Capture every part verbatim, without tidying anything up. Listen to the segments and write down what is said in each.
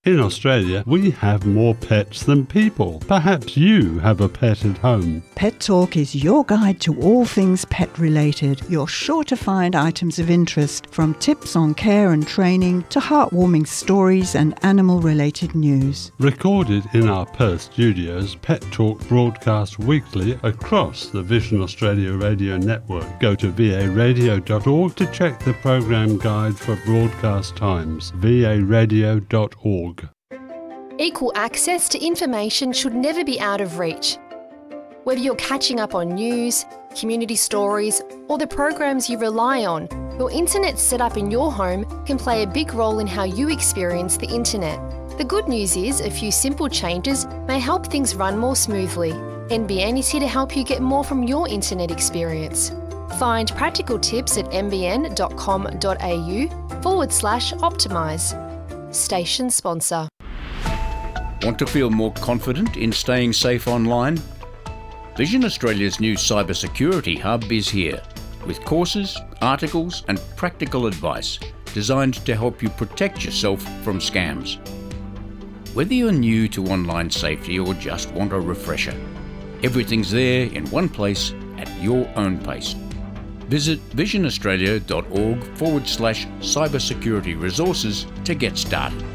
In Australia, we have more pets than people. Perhaps you have a pet at home. Pet Talk is your guide to all things pet-related. You're sure to find items of interest, from tips on care and training to heartwarming stories and animal-related news. Recorded in our Perth studios, Pet Talk broadcasts weekly across the Vision Australia radio network. Go to v a radio dot org to check the program guide for broadcast times. v a radio dot org. Equal access to information should never be out of reach. Whether you're catching up on news, community stories, or the programs you rely on, your internet setup in your home can play a big role in how you experience the internet. The good news is a few simple changes may help things run more smoothly. N B N is here to help you get more from your internet experience. Find practical tips at n b n dot com dot a u forward slash optimise. Station sponsor. Want to feel more confident in staying safe online? Vision Australia's new cybersecurity hub is here, with courses, articles and practical advice designed to help you protect yourself from scams. Whether you're new to online safety or just want a refresher, everything's there in one place at your own pace. Visit visionaustralia.org forward slash cybersecurity resources to get started.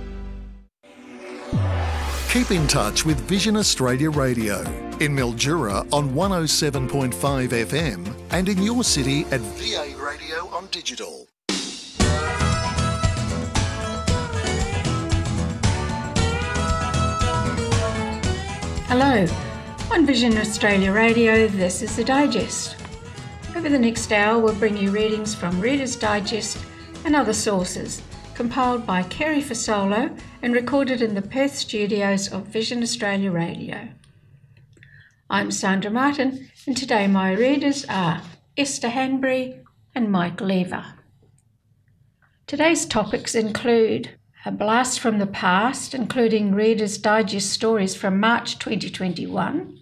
Keep in touch with Vision Australia Radio in Mildura on one oh seven point five F M and in your city at V A Radio on digital. Hello, on Vision Australia Radio, this is The Digest. Over the next hour, we'll bring you readings from Reader's Digest and other sources, compiled by Kerry Fasolo and recorded in the Perth studios of Vision Australia Radio. I'm Sandra Martin, and today my readers are Esther Hanbury and Mike Lever. Today's topics include a blast from the past, including Reader's Digest stories from March twenty twenty-one,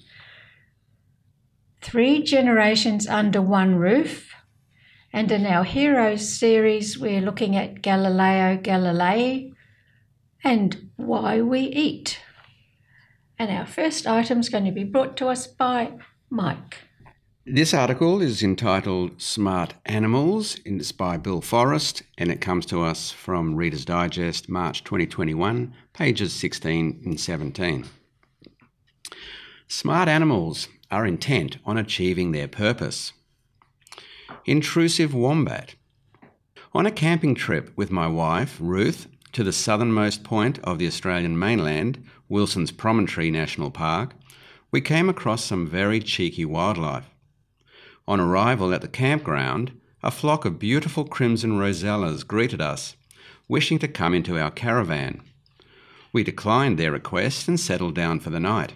Three Generations Under One Roof, and in our Heroes series we're looking at Galileo Galilei and Why We Eat. And our first item is going to be brought to us by Mike. This article is entitled Smart Animals, and it's by Bill Forrest, and it comes to us from Reader's Digest, March twenty twenty-one, pages sixteen and seventeen. Smart animals are intent on achieving their purpose. Intrusive wombat. On a camping trip with my wife, Ruth, to the southernmost point of the Australian mainland, Wilson's Promontory National Park, we came across some very cheeky wildlife. On arrival at the campground, a flock of beautiful crimson rosellas greeted us, wishing to come into our caravan. We declined their request and settled down for the night.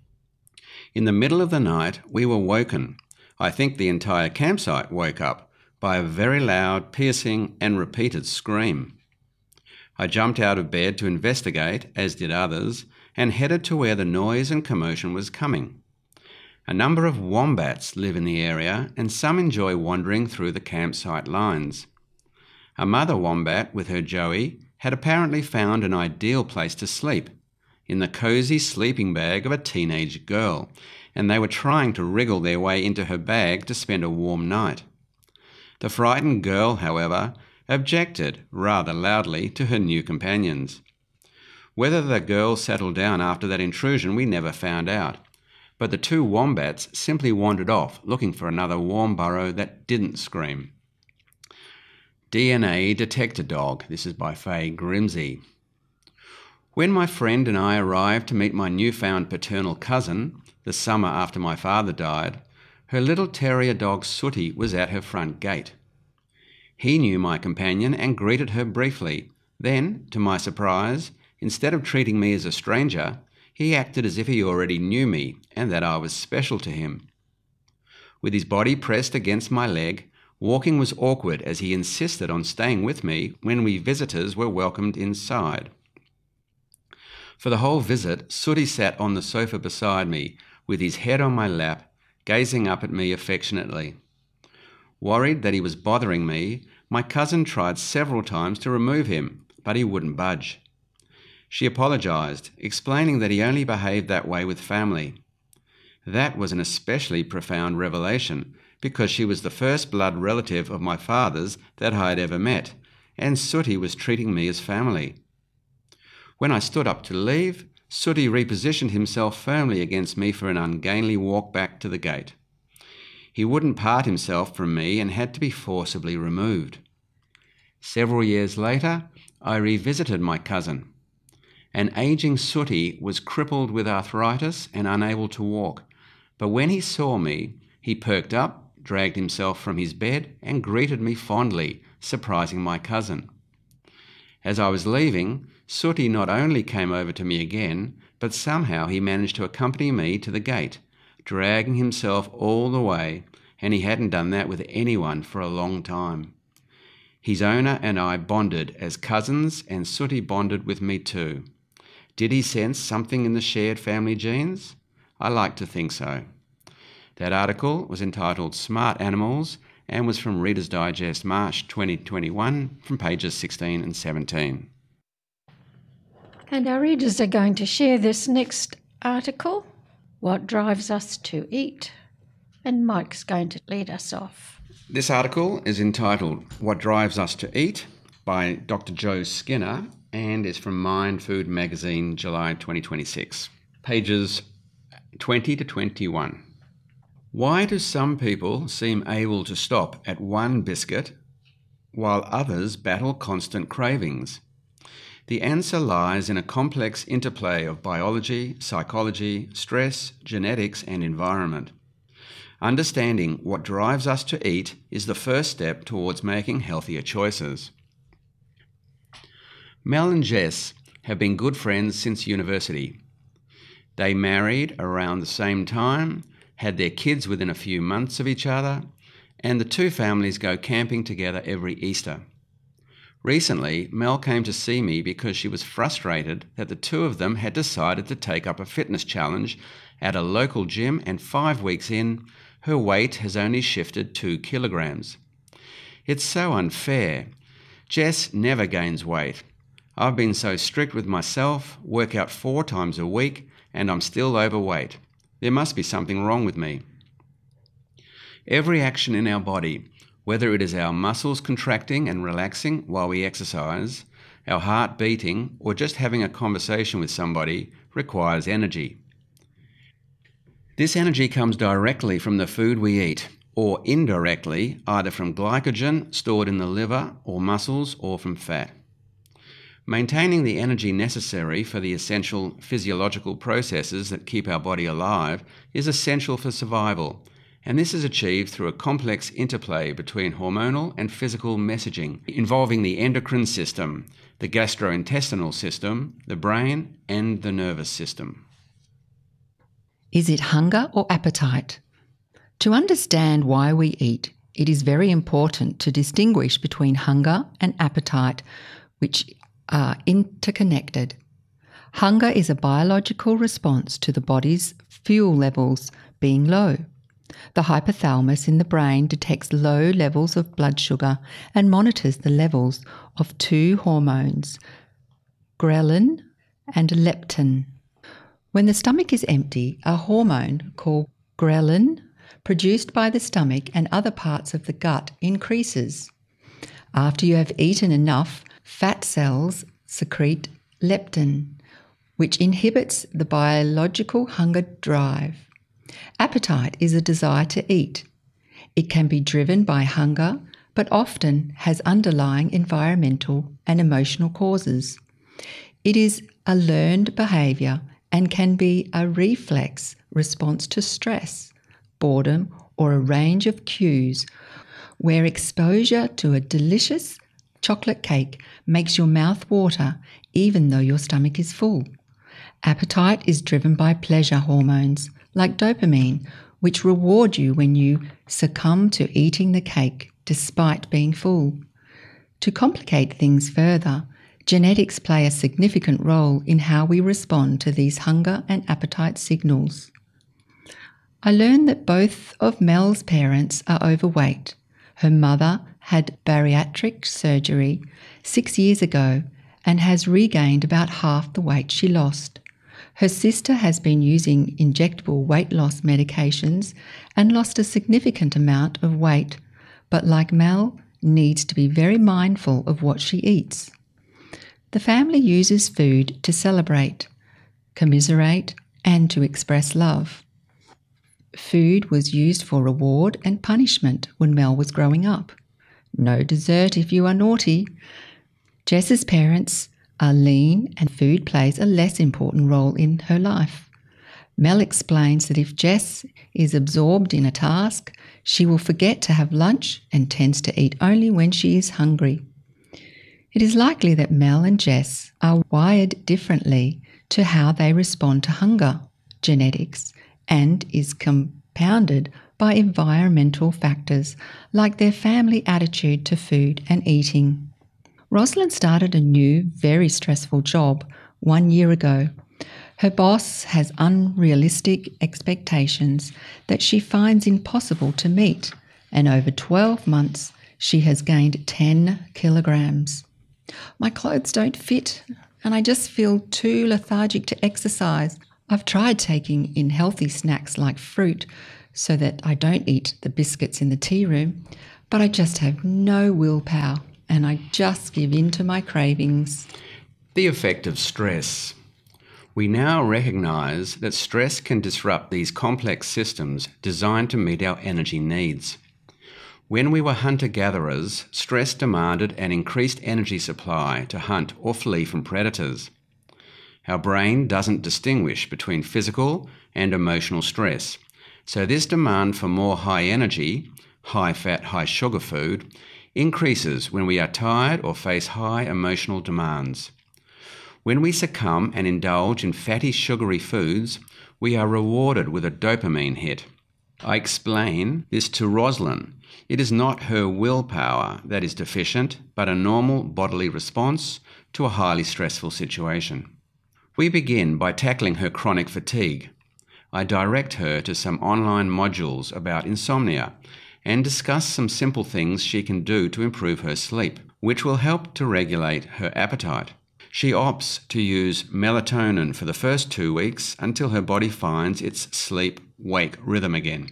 In the middle of the night, we were woken, I think the entire campsite woke up, by a very loud, piercing and repeated scream. I jumped out of bed to investigate, as did others, and headed to where the noise and commotion was coming. A number of wombats live in the area, and some enjoy wandering through the campsite lines. A mother wombat with her joey had apparently found an ideal place to sleep, in the cosy sleeping bag of a teenage girl, and they were trying to wriggle their way into her bag to spend a warm night. The frightened girl, however, objected rather loudly to her new companions. Whether the girl settled down after that intrusion we never found out, but the two wombats simply wandered off looking for another warm burrow that didn't scream. D N A Detector Dog. This is by Faye Grimsey. When my friend and I arrived to meet my newfound paternal cousin, the summer after my father died, her little terrier dog Sooty was at her front gate. He knew my companion and greeted her briefly. Then, to my surprise, instead of treating me as a stranger, he acted as if he already knew me and that I was special to him. With his body pressed against my leg, walking was awkward as he insisted on staying with me when we visitors were welcomed inside. For the whole visit, Sooty sat on the sofa beside me, with his head on my lap, gazing up at me affectionately. Worried that he was bothering me, my cousin tried several times to remove him, but he wouldn't budge. She apologised, explaining that he only behaved that way with family. That was an especially profound revelation, because she was the first blood relative of my father's that I had ever met, and Sooty was treating me as family. When I stood up to leave, Sooty repositioned himself firmly against me for an ungainly walk back to the gate. He wouldn't part himself from me and had to be forcibly removed. Several years later, I revisited my cousin. An ageing Sooty was crippled with arthritis and unable to walk, but when he saw me, he perked up, dragged himself from his bed and greeted me fondly, surprising my cousin. As I was leaving, Sooty not only came over to me again, but somehow he managed to accompany me to the gate, dragging himself all the way, and he hadn't done that with anyone for a long time. His owner and I bonded as cousins, and Sooty bonded with me too. Did he sense something in the shared family genes? I like to think so. That article was entitled Smart Animals and was from Reader's Digest March twenty twenty-one from pages sixteen and seventeen. And our readers are going to share this next article, What Drives Us to Eat, and Mike's going to lead us off. This article is entitled What Drives Us to Eat by Doctor Joe Skinner and is from Mind Food Magazine, July twenty twenty-six, pages twenty to twenty-one. Why do some people seem able to stop at one biscuit while others battle constant cravings? The answer lies in a complex interplay of biology, psychology, stress, genetics, and environment. Understanding what drives us to eat is the first step towards making healthier choices. Mel and Jess have been good friends since university. They married around the same time, had their kids within a few months of each other, and the two families go camping together every Easter. Recently, Mel came to see me because she was frustrated that the two of them had decided to take up a fitness challenge at a local gym, and five weeks in, her weight has only shifted two kilograms. It's so unfair. Jess never gains weight. I've been so strict with myself, work out four times a week, and I'm still overweight. There must be something wrong with me. Every action in our body, whether it is our muscles contracting and relaxing while we exercise, our heart beating, or just having a conversation with somebody, requires energy. This energy comes directly from the food we eat, or indirectly, either from glycogen stored in the liver or muscles, or from fat. Maintaining the energy necessary for the essential physiological processes that keep our body alive is essential for survival, and this is achieved through a complex interplay between hormonal and physical messaging involving the endocrine system, the gastrointestinal system, the brain, and the nervous system. Is it hunger or appetite? To understand why we eat, it is very important to distinguish between hunger and appetite, which are interconnected. Hunger is a biological response to the body's fuel levels being low. The hypothalamus in the brain detects low levels of blood sugar and monitors the levels of two hormones, ghrelin and leptin. When the stomach is empty, a hormone called ghrelin, produced by the stomach and other parts of the gut, increases. After you have eaten enough, fat cells secrete leptin, which inhibits the biological hunger drive. Appetite is a desire to eat. It can be driven by hunger, but often has underlying environmental and emotional causes. It is a learned behaviour and can be a reflex response to stress, boredom, or a range of cues where exposure to a delicious chocolate cake makes your mouth water even though your stomach is full. Appetite is driven by pleasure hormones like dopamine, which reward you when you succumb to eating the cake despite being full. To complicate things further, genetics play a significant role in how we respond to these hunger and appetite signals. I learned that both of Mel's parents are overweight. Her mother had bariatric surgery six years ago, and has regained about half the weight she lost. Her sister has been using injectable weight loss medications and lost a significant amount of weight, but like Mel, needs to be very mindful of what she eats. The family uses food to celebrate, commiserate, and to express love. Food was used for reward and punishment when Mel was growing up. No dessert if you are naughty. Jess's parents are lean and food plays a less important role in her life. Mel explains that if Jess is absorbed in a task, she will forget to have lunch and tends to eat only when she is hungry. It is likely that Mel and Jess are wired differently to how they respond to hunger, genetics, and is compounded by environmental factors like their family attitude to food and eating. Rosalind started a new, very stressful job one year ago. Her boss has unrealistic expectations that she finds impossible to meet, and over twelve months she has gained ten kilograms. My clothes don't fit, and I just feel too lethargic to exercise. I've tried taking in healthy snacks like fruit so that I don't eat the biscuits in the tea room, but I just have no willpower and I just give in to my cravings. The effect of stress. We now recognise that stress can disrupt these complex systems designed to meet our energy needs. When we were hunter-gatherers, stress demanded an increased energy supply to hunt or flee from predators. Our brain doesn't distinguish between physical and emotional stress, so this demand for more high energy, high fat, high sugar food increases when we are tired or face high emotional demands. When we succumb and indulge in fatty, sugary foods, we are rewarded with a dopamine hit. I explain this to Rosalind. It is not her willpower that is deficient, but a normal bodily response to a highly stressful situation. We begin by tackling her chronic fatigue. I direct her to some online modules about insomnia and discuss some simple things she can do to improve her sleep, which will help to regulate her appetite. She opts to use melatonin for the first two weeks until her body finds its sleep-wake rhythm again.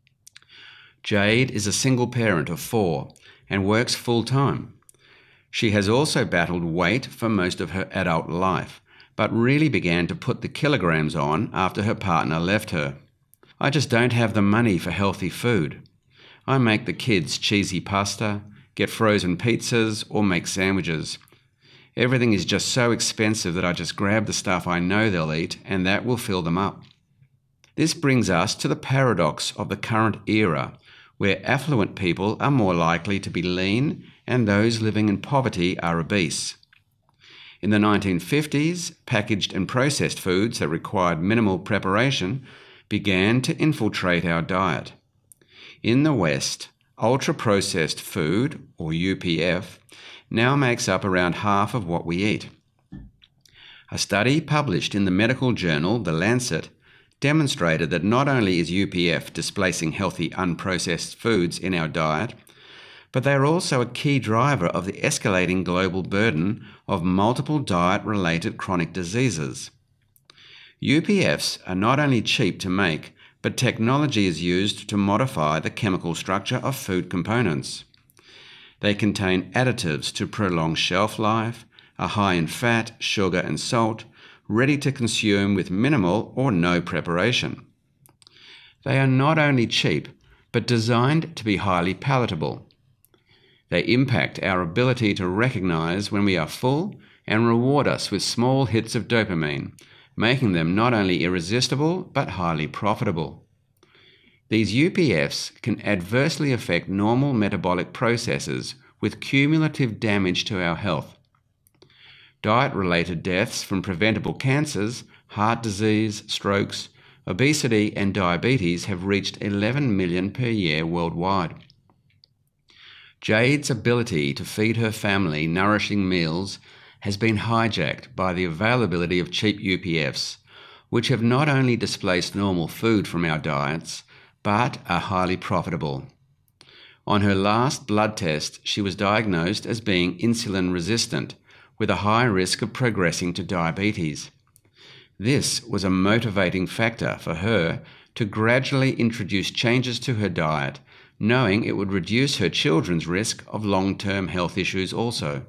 Jade is a single parent of four and works full-time. She has also battled weight for most of her adult life, but really began to put the kilograms on after her partner left her. I just don't have the money for healthy food. I make the kids cheesy pasta, get frozen pizzas, or make sandwiches. Everything is just so expensive that I just grab the stuff I know they'll eat and that will fill them up. This brings us to the paradox of the current era, where affluent people are more likely to be lean and those living in poverty are obese. In the nineteen fifties, packaged and processed foods that required minimal preparation began to infiltrate our diet. In the West, ultra-processed food, or U P F, now makes up around half of what we eat. A study published in the medical journal The Lancet demonstrated that not only is U P F displacing healthy unprocessed foods in our diet, but they are also a key driver of the escalating global burden of multiple diet-related chronic diseases. U P Fs are not only cheap to make, but technology is used to modify the chemical structure of food components. They contain additives to prolong shelf life, are high in fat, sugar and salt, ready to consume with minimal or no preparation. They are not only cheap, but designed to be highly palatable. They impact our ability to recognize when we are full and reward us with small hits of dopamine, making them not only irresistible but highly profitable. These U P Fs can adversely affect normal metabolic processes with cumulative damage to our health. Diet-related deaths from preventable cancers, heart disease, strokes, obesity and diabetes have reached eleven million per year worldwide. Jade's ability to feed her family nourishing meals has been hijacked by the availability of cheap U P Fs, which have not only displaced normal food from our diets, but are highly profitable. On her last blood test, she was diagnosed as being insulin resistant, with a high risk of progressing to diabetes. This was a motivating factor for her to gradually introduce changes to her diet, knowing it would reduce her children's risk of long-term health issues also.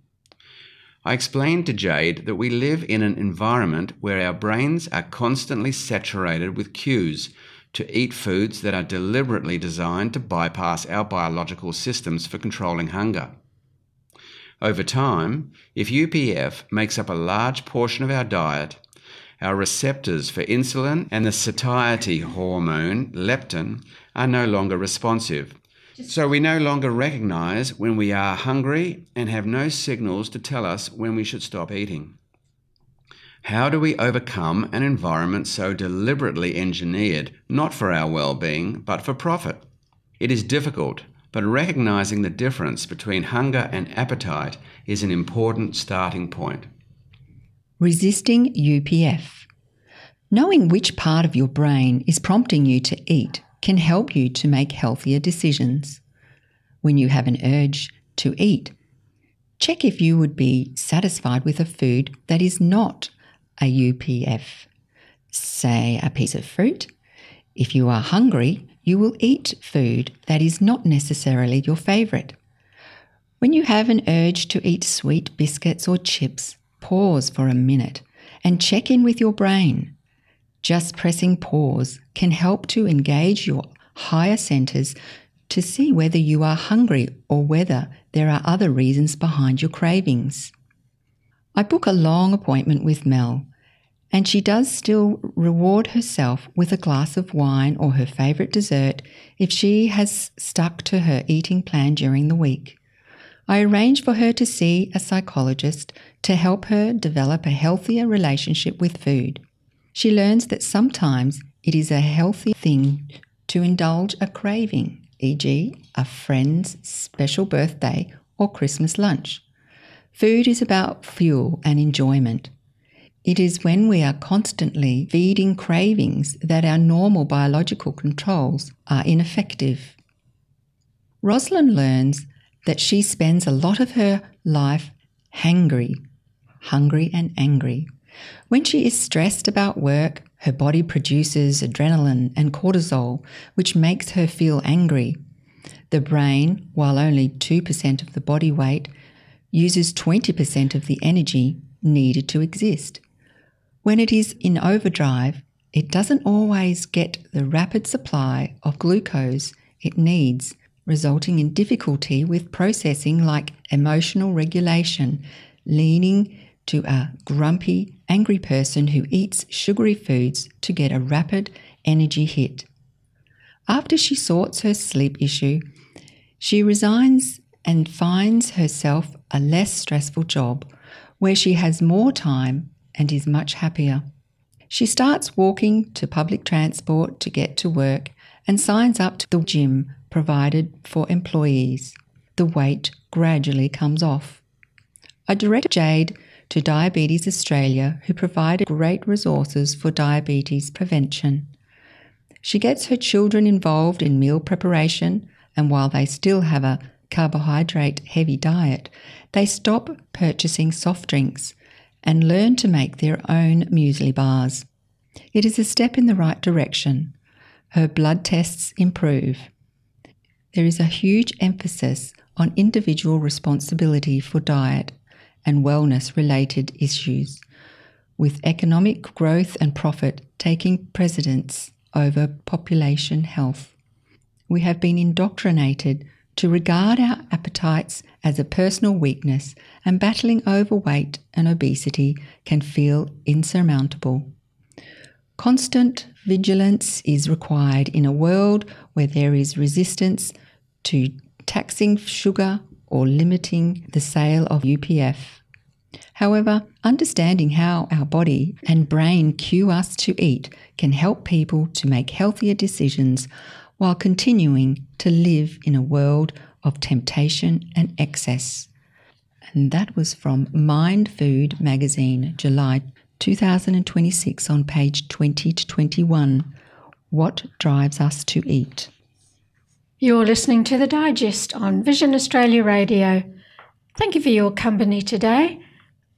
I explained to Jade that we live in an environment where our brains are constantly saturated with cues to eat foods that are deliberately designed to bypass our biological systems for controlling hunger. Over time, if U P F makes up a large portion of our diet, our receptors for insulin and the satiety hormone, leptin, are no longer responsive. So we no longer recognise when we are hungry and have no signals to tell us when we should stop eating. How do we overcome an environment so deliberately engineered, not for our well-being, but for profit? It is difficult, but recognising the difference between hunger and appetite is an important starting point. Resisting U P F. Knowing which part of your brain is prompting you to eat can help you to make healthier decisions. When you have an urge to eat, check if you would be satisfied with a food that is not a U P F. Say a piece of fruit. If you are hungry, you will eat food that is not necessarily your favourite. When you have an urge to eat sweet biscuits or chips, pause for a minute and check in with your brain. Just pressing pause can help to engage your higher centres to see whether you are hungry or whether there are other reasons behind your cravings. I book a long appointment with Mel, and she does still reward herself with a glass of wine or her favourite dessert if she has stuck to her eating plan during the week. I arrange for her to see a psychologist to help her develop a healthier relationship with food. She learns that sometimes it is a healthy thing to indulge a craving, for example a friend's special birthday or Christmas lunch. Food is about fuel and enjoyment. It is when we are constantly feeding cravings that our normal biological controls are ineffective. Rosalind learns that she spends a lot of her life hangry, hungry and angry. When she is stressed about work, her body produces adrenaline and cortisol, which makes her feel angry. The brain, while only two percent of the body weight, uses twenty percent of the energy needed to exist. When it is in overdrive, it doesn't always get the rapid supply of glucose it needs, resulting in difficulty with processing like emotional regulation, leading to a grumpy, angry person who eats sugary foods to get a rapid energy hit. After she sorts her sleep issue, she resigns and finds herself a less stressful job where she has more time and is much happier. She starts walking to public transport to get to work and signs up to the gym provided for employees. The weight gradually comes off. I direct Jade to Diabetes Australia, who provided great resources for diabetes prevention. She gets her children involved in meal preparation, and while they still have a carbohydrate-heavy diet, they stop purchasing soft drinks and learn to make their own muesli bars. It is a step in the right direction. Her blood tests improve. There is a huge emphasis on individual responsibility for diet and wellness-related issues, with economic growth and profit taking precedence over population health. We have been indoctrinated to regard our appetites as a personal weakness, and battling overweight and obesity can feel insurmountable. Constant vigilance is required in a world where there is resistance to taxing sugar or limiting the sale of U P F. However, understanding how our body and brain cue us to eat can help people to make healthier decisions while continuing to live in a world of temptation and excess. And that was from Mind Food magazine, July two thousand twenty-six, on page twenty to twenty-one. What drives us to eat? You're listening to The Digest on Vision Australia Radio. Thank you for your company today.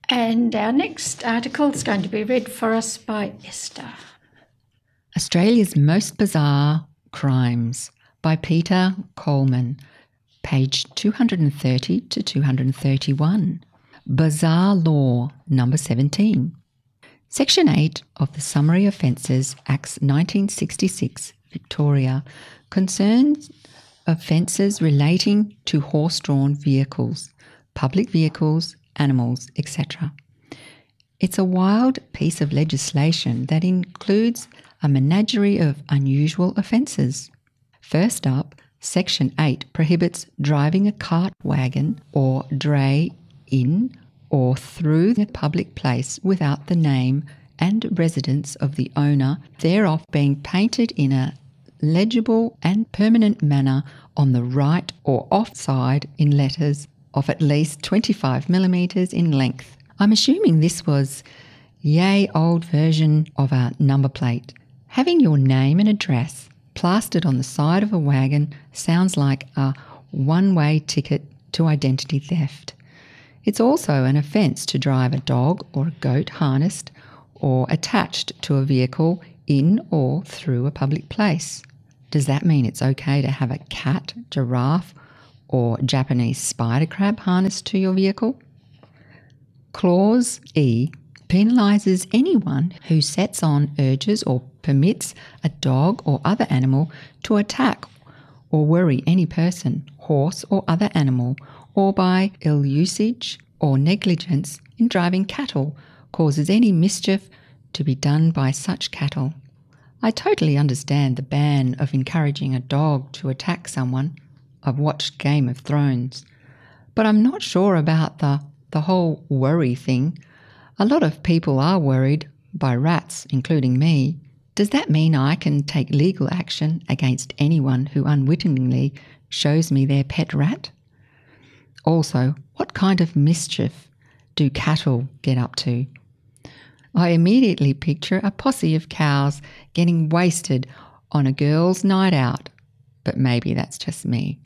And our next article is going to be read for us by Esther. Australia's Most Bizarre Crimes by Peter Coleman, page two hundred thirty to two hundred thirty-one. Bizarre Law number seventeen. Section eight of the Summary Offences Acts nineteen sixty-six, Victoria, concerns offences relating to horse-drawn vehicles, public vehicles, animals, et cetera. It's a wild piece of legislation that includes a menagerie of unusual offences. First up, Section eight prohibits driving a cart wagon or dray in or through the public place without the name and residence of the owner thereof being painted in a legible and permanent manner on the right or off side in letters of at least twenty-five millimetres in length. I'm assuming this was yay old version of a number plate. Having your name and address plastered on the side of a wagon sounds like a one-way ticket to identity theft. It's also an offence to drive a dog or a goat harnessed or attached to a vehicle in or through a public place. Does that mean it's okay to have a cat, giraffe, or Japanese spider crab harnessed to your vehicle? Clause E penalises anyone who sets on, urges or permits a dog or other animal to attack or worry any person, horse or other animal, or by ill usage or negligence in driving cattle causes any mischief to be done by such cattle. I totally understand the ban of encouraging a dog to attack someone. I've watched Game of Thrones, but I'm not sure about the, the whole worry thing. A lot of people are worried by rats, including me. Does that mean I can take legal action against anyone who unwittingly shows me their pet rat? Also, what kind of mischief do cattle get up to? I immediately picture a posse of cows getting wasted on a girls' night out, but maybe that's just me.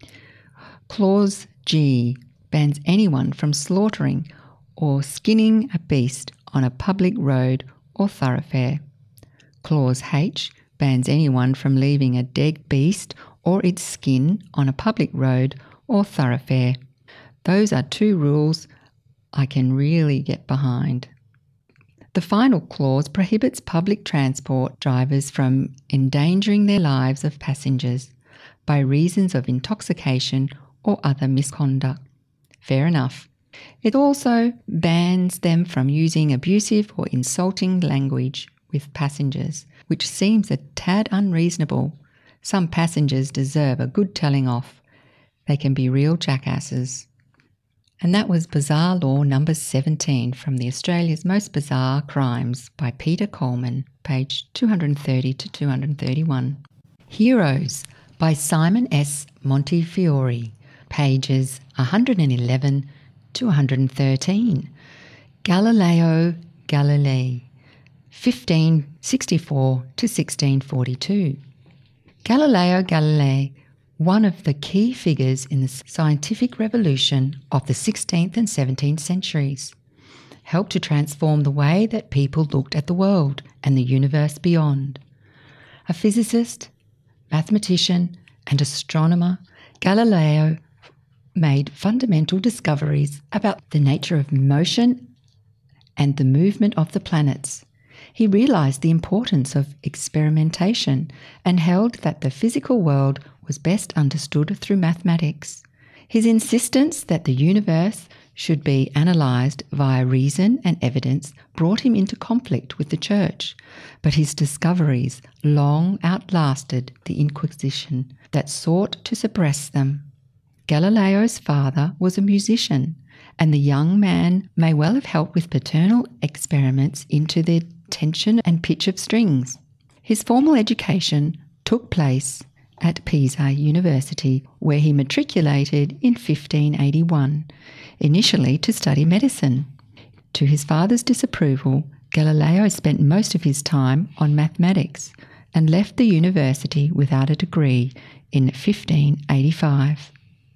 Clause G bans anyone from slaughtering or skinning a beast on a public road or thoroughfare. Clause H bans anyone from leaving a dead beast or its skin on a public road or thoroughfare. Those are two rules I can really get behind. The final clause prohibits public transport drivers from endangering their lives of passengers by reasons of intoxication or other misconduct. Fair enough. It also bans them from using abusive or insulting language with passengers, which seems a tad unreasonable. Some passengers deserve a good telling off. They can be real jackasses. And that was Bizarre Law number seventeen from the Australia's Most Bizarre Crimes by Peter Coleman, page two hundred thirty to two hundred thirty-one. Heroes by Simon S. Montefiore, pages one hundred eleven to one hundred thirteen. Galileo Galilei, fifteen sixty-four to sixteen forty-two. Galileo Galilei, one of the key figures in the scientific revolution of the sixteenth and seventeenth centuries, helped to transform the way that people looked at the world and the universe beyond. A physicist, mathematician, and astronomer, Galileo made fundamental discoveries about the nature of motion and the movement of the planets. He realised the importance of experimentation and held that the physical world was best understood through mathematics. His insistence that the universe should be analysed via reason and evidence brought him into conflict with the Church, but his discoveries long outlasted the Inquisition that sought to suppress them. Galileo's father was a musician, and the young man may well have helped with paternal experiments into the tension and pitch of strings. His formal education took place at Pisa University, where he matriculated in fifteen eighty-one, initially to study medicine. To his father's disapproval, Galileo spent most of his time on mathematics and left the university without a degree in fifteen eighty-five.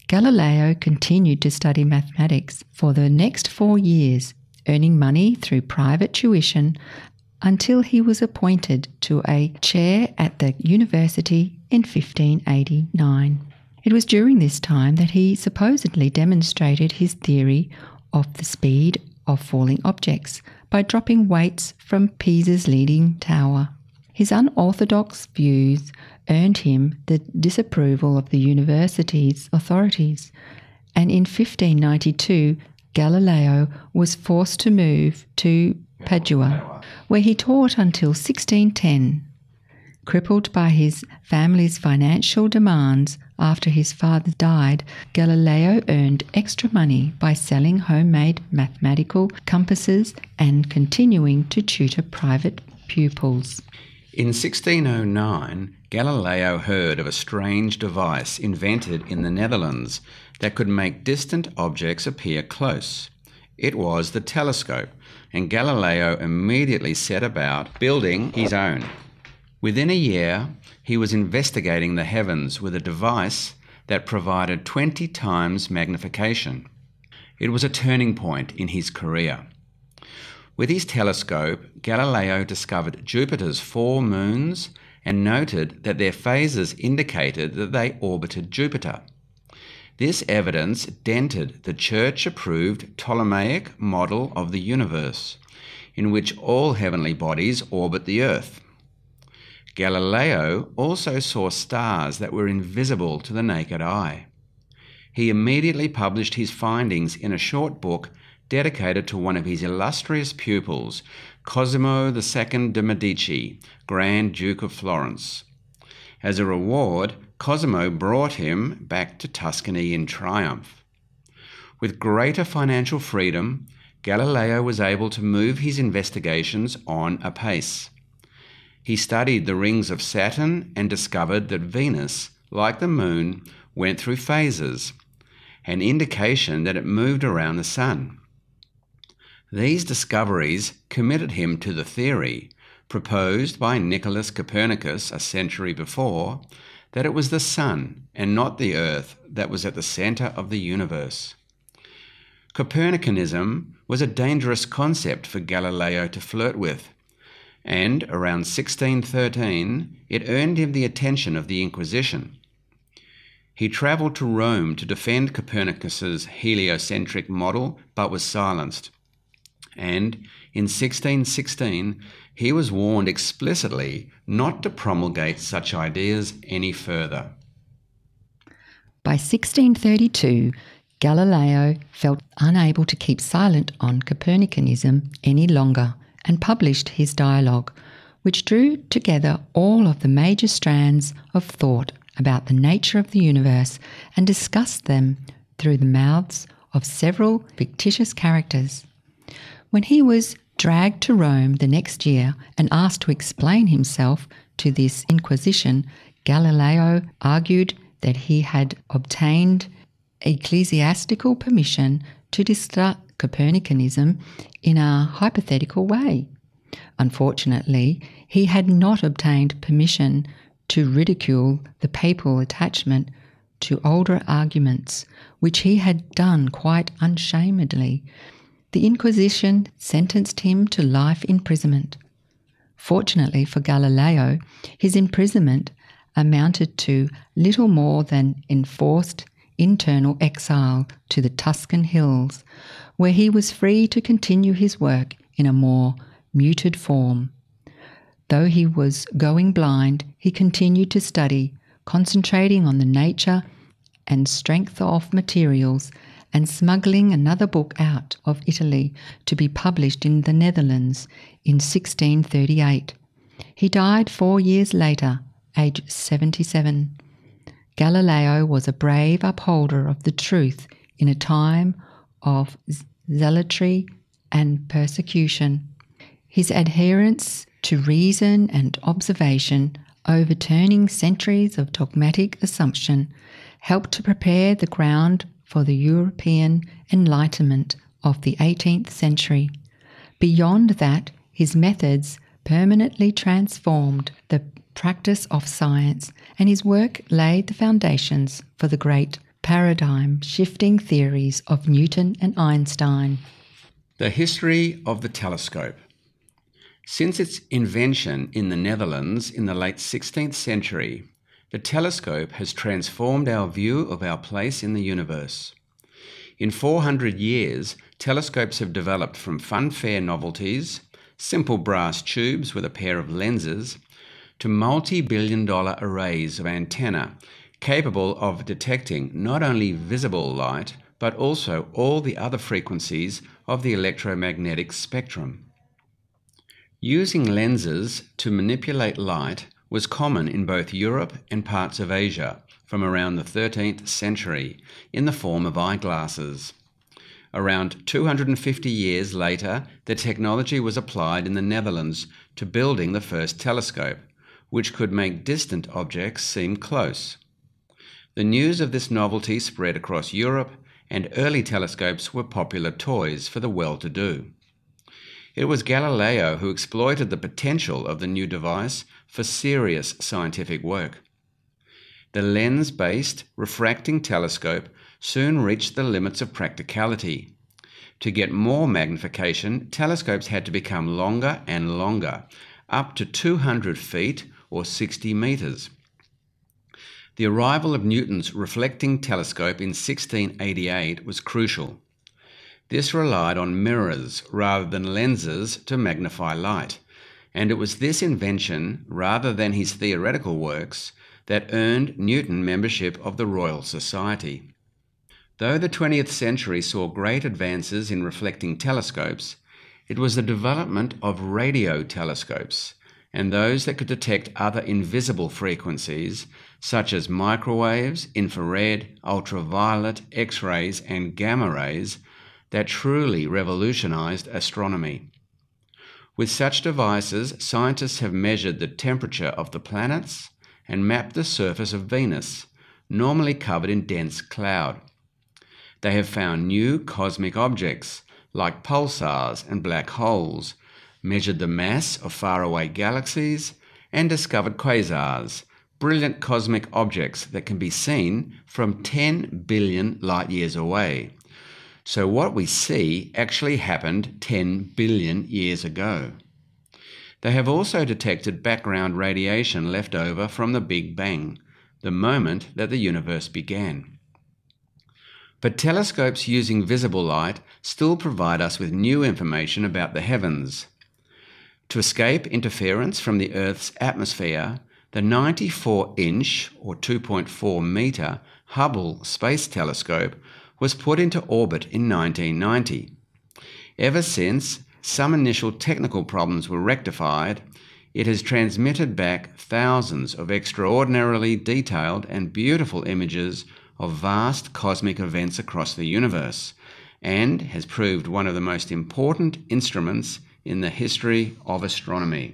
Galileo continued to study mathematics for the next four years, earning money through private tuition until he was appointed to a chair at the university in fifteen eighty-nine. It was during this time that he supposedly demonstrated his theory of the speed of falling objects by dropping weights from Pisa's leaning tower. His unorthodox views earned him the disapproval of the university's authorities, and in fifteen ninety-two Galileo was forced to move to Padua, where he taught until sixteen ten. Crippled by his family's financial demands after his father died, Galileo earned extra money by selling homemade mathematical compasses and continuing to tutor private pupils. In sixteen oh nine, Galileo heard of a strange device invented in the Netherlands that could make distant objects appear close. It was the telescope, and Galileo immediately set about building his own. Within a year, he was investigating the heavens with a device that provided twenty times magnification. It was a turning point in his career. With his telescope, Galileo discovered Jupiter's four moons and noted that their phases indicated that they orbited Jupiter. This evidence dented the church-approved Ptolemaic model of the universe, in which all heavenly bodies orbit the Earth. Galileo also saw stars that were invisible to the naked eye. He immediately published his findings in a short book dedicated to one of his illustrious pupils, Cosimo the Second de' Medici, Grand Duke of Florence. As a reward, Cosimo brought him back to Tuscany in triumph. With greater financial freedom, Galileo was able to move his investigations on apace. He studied the rings of Saturn and discovered that Venus, like the Moon, went through phases, an indication that it moved around the Sun. These discoveries committed him to the theory, proposed by Nicholas Copernicus a century before, that it was the Sun and not the Earth that was at the centre of the universe. Copernicanism was a dangerous concept for Galileo to flirt with, and around sixteen thirteen it earned him the attention of the Inquisition. He travelled to Rome to defend Copernicus's heliocentric model, but was silenced. And in sixteen sixteen, he was warned explicitly not to promulgate such ideas any further. By sixteen thirty-two, Galileo felt unable to keep silent on Copernicanism any longer and published his dialogue, which drew together all of the major strands of thought about the nature of the universe and discussed them through the mouths of several fictitious characters. When he was dragged to Rome the next year and asked to explain himself to this Inquisition, Galileo argued that he had obtained ecclesiastical permission to discuss Copernicanism in a hypothetical way. Unfortunately, he had not obtained permission to ridicule the papal attachment to older arguments, which he had done quite unshamedly. The Inquisition sentenced him to life imprisonment. Fortunately for Galileo, his imprisonment amounted to little more than enforced internal exile to the Tuscan hills, where he was free to continue his work in a more muted form. Though he was going blind, he continued to study, concentrating on the nature and strength of materials and smuggling another book out of Italy to be published in the Netherlands in sixteen thirty-eight. He died four years later, aged seventy-seven. Galileo was a brave upholder of the truth in a time of zealotry and persecution. His adherence to reason and observation, overturning centuries of dogmatic assumption, helped to prepare the ground for the European Enlightenment of the eighteenth century. Beyond that, his methods permanently transformed the practice of science, and his work laid the foundations for the great paradigm-shifting theories of Newton and Einstein. The history of the telescope. Since its invention in the Netherlands in the late sixteenth century, the telescope has transformed our view of our place in the universe. In four hundred years, telescopes have developed from funfair novelties, simple brass tubes with a pair of lenses, to multi-billion dollar arrays of antennae capable of detecting not only visible light, but also all the other frequencies of the electromagnetic spectrum. Using lenses to manipulate light was common in both Europe and parts of Asia from around the thirteenth century in the form of eyeglasses. Around two hundred fifty years later, the technology was applied in the Netherlands to building the first telescope, which could make distant objects seem close. The news of this novelty spread across Europe, and early telescopes were popular toys for the well-to-do. It was Galileo who exploited the potential of the new device for serious scientific work. The lens-based refracting telescope soon reached the limits of practicality. To get more magnification, telescopes had to become longer and longer, up to two hundred feet or sixty metres. The arrival of Newton's reflecting telescope in sixteen eighty-eight was crucial. This relied on mirrors rather than lenses to magnify light, and it was this invention, rather than his theoretical works, that earned Newton membership of the Royal Society. Though the twentieth century saw great advances in reflecting telescopes, it was the development of radio telescopes, and those that could detect other invisible frequencies, such as microwaves, infrared, ultraviolet, X-rays, and gamma rays, that truly revolutionized astronomy. With such devices, scientists have measured the temperature of the planets and mapped the surface of Venus, normally covered in dense cloud. They have found new cosmic objects, like pulsars and black holes, measured the mass of faraway galaxies, and discovered quasars, brilliant cosmic objects that can be seen from ten billion light-years away. So what we see actually happened ten billion years ago. They have also detected background radiation left over from the Big Bang, the moment that the universe began. But telescopes using visible light still provide us with new information about the heavens. To escape interference from the Earth's atmosphere, the ninety-four inch or two point four metre Hubble Space Telescope was put into orbit in nineteen ninety. Ever since some initial technical problems were rectified, it has transmitted back thousands of extraordinarily detailed and beautiful images of vast cosmic events across the universe, and has proved one of the most important instruments in the history of astronomy.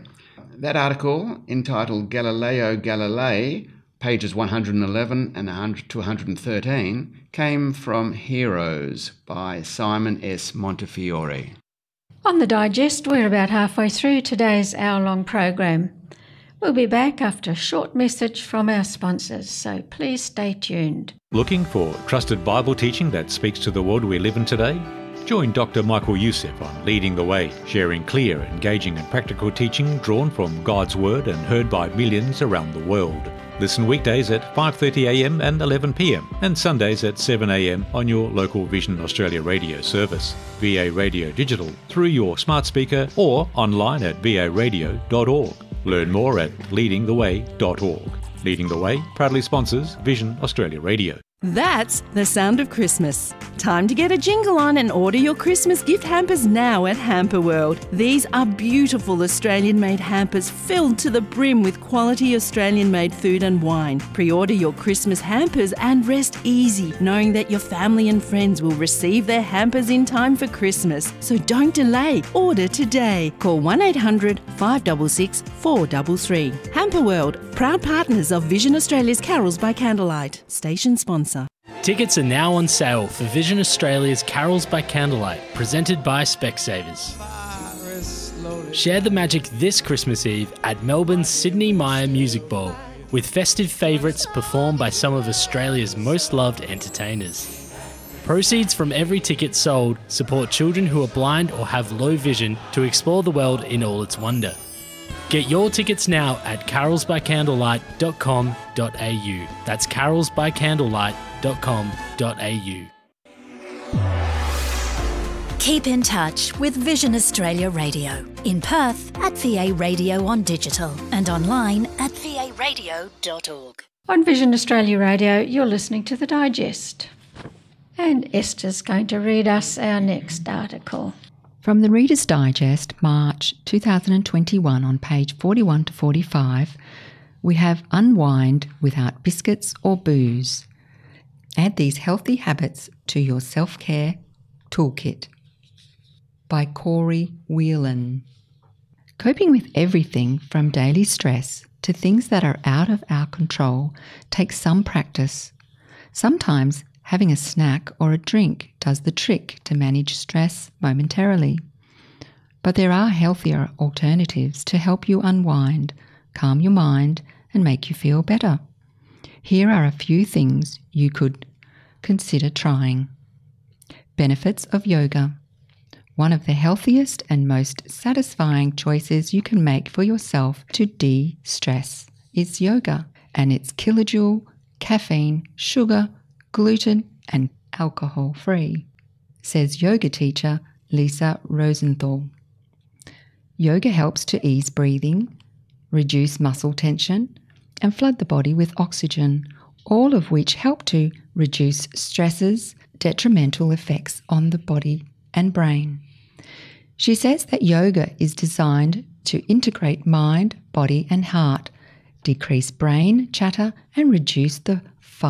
That article, entitled Galileo Galilei, pages one hundred eleven and one hundred to one hundred thirteen, came from Heroes by Simon S. Montefiore. On the digest, we're about halfway through today's hour-long program. We'll be back after a short message from our sponsors, so please stay tuned. Looking for trusted Bible teaching that speaks to the world we live in today? Join Doctor Michael Youssef on Leading the Way, sharing clear, engaging and practical teaching drawn from God's Word and heard by millions around the world. Listen weekdays at five thirty a m and eleven p m and Sundays at seven a m on your local Vision Australia radio service, V A Radio Digital, through your smart speaker or online at v a radio dot org. Learn more at leading the way dot org. Leading the Way proudly sponsors Vision Australia Radio. That's the sound of Christmas. Time to get a jingle on and order your Christmas gift hampers now at Hamper World. These are beautiful Australian-made hampers filled to the brim with quality Australian-made food and wine. Pre-order your Christmas hampers and rest easy, knowing that your family and friends will receive their hampers in time for Christmas. So don't delay. Order today. Call one eight hundred five six six four three three. Hamper World, proud partners of Vision Australia's Carols by Candlelight. Station sponsor. Tickets are now on sale for Vision Australia's Carols by Candlelight, presented by Specsavers. Share the magic this Christmas Eve at Melbourne's Sydney Myer Music Bowl, with festive favourites performed by some of Australia's most loved entertainers. Proceeds from every ticket sold support children who are blind or have low vision to explore the world in all its wonder. Get your tickets now at carols by candlelight dot com dot a u. That's carols by candlelight dot com dot a u. Keep in touch with Vision Australia Radio. In Perth at V A Radio on digital and online at v a radio dot org. On Vision Australia Radio, you're listening to The Digest. And Esther's going to read us our next article. From the Reader's Digest, March two thousand twenty-one, on page forty-one to forty-five, we have Unwind Without Biscuits or Booze. Add these healthy habits to your self-care toolkit. By Corey Whelan. Coping with everything from daily stress to things that are out of our control takes some practice. Sometimes having a snack or a drink does the trick to manage stress momentarily. But there are healthier alternatives to help you unwind, calm your mind, and make you feel better. Here are a few things you could consider trying. Benefits of yoga. One of the healthiest and most satisfying choices you can make for yourself to de-stress is yoga, and it's kilojoule, caffeine, sugar, gluten and alcohol-free, says yoga teacher Lisa Rosenthal. Yoga helps to ease breathing, reduce muscle tension, and flood the body with oxygen, all of which help to reduce stresses, detrimental effects on the body and brain. She says that yoga is designed to integrate mind, body and heart, decrease brain chatter and reduce the